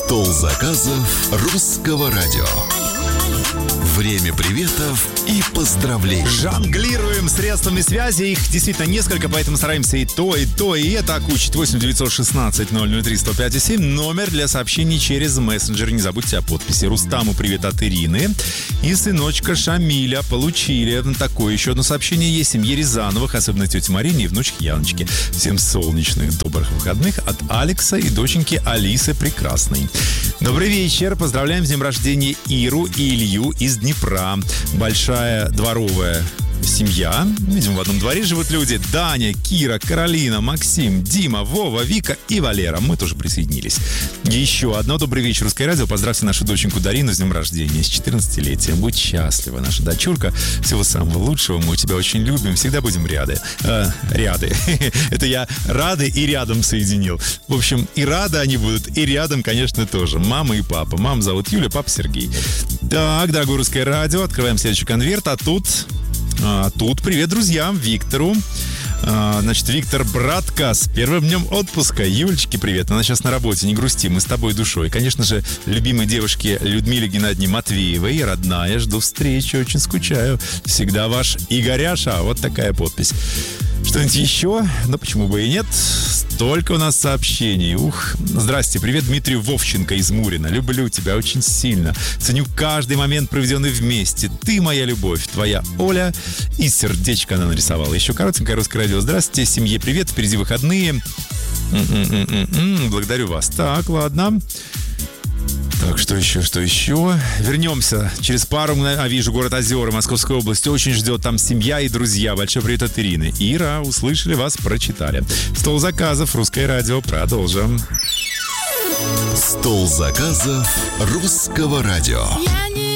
Стол заказов русского радио. Время приветов и поздравлений. Жонглируем средствами связи. Их действительно несколько, поэтому стараемся и то, и это окучить. 8 916 003 105,7. Номер для сообщений через мессенджер. Не забудьте о подписи. Рустаму привет от Ирины. И сыночка Шамиля получили такое еще одно сообщение. Есть семье Рязановых, особенно тете Марине и внучке Яночке. Всем солнечных, добрых выходных от Алекса и доченьки Алисы Прекрасной. Добрый вечер. Поздравляем с днем рождения Иру и Илью из Днепра. Большая дворовая семья. Видимо, в одном дворе живут люди. Даня, Кира, Каролина, Максим, Дима, Вова, Вика и Валера. Мы тоже присоединились. Еще одно. Добрый вечер, Русское радио. Поздравьте нашу доченьку Дарину с днем рождения, с 14-летием. Будь счастлива, наша дочурка. Всего самого лучшего. Мы тебя очень любим. Всегда будем ряды. Ряды. Это я рады и рядом соединил. В общем, и рады они будут, и рядом, конечно, тоже. Мама и папа. Маму зовут Юля, папа Сергей. Так, дорогое Русское радио. Открываем следующий конверт. А тут привет друзьям, Виктору. Значит, Виктор, братка, с первым днем отпуска. Юлечке привет, она сейчас на работе, не грусти, мы с тобой душой. Конечно же, любимой девушке Людмиле Геннадьевне Матвеевой, родная, жду встречи, очень скучаю. Всегда ваш Игоряша. Вот такая подпись. Что-нибудь еще? Ну, почему бы и нет? Столько у нас сообщений. Здрасте, привет Дмитрию Вовченко из Мурина. Люблю тебя очень сильно. Ценю каждый момент, проведенный вместе. Ты моя любовь, твоя Оля. И сердечко она нарисовала. Еще коротенькое Русское радио. Здравствуйте, семье привет, впереди выходные. Благодарю вас. Так, ладно. Так, что еще? Вернемся через пару мгновений. Вижу, город Озера, Московской области. Очень ждет там семья и друзья. Большой привет от Ирины. Ира, услышали вас, прочитали. Стол заказов, Русское радио. Продолжим. Стол заказов русского радио.